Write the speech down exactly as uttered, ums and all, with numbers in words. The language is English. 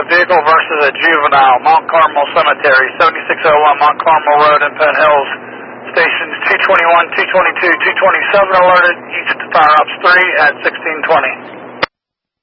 vehicle versus a juvenile, Mount Carmel Cemetery, seventy-six oh one Mount Carmel Road in Penn Hills. Stations two twenty-one, two twenty-two, two twenty-seven alerted, each to Fire Ops three at sixteen twenty.